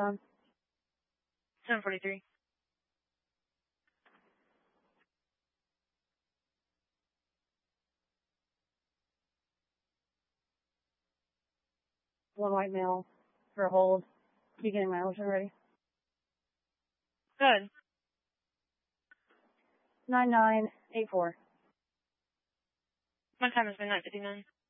time? 7:43. One white male for a hold. Beginning my ocean ready. Good. 9984. My time has been 9:59.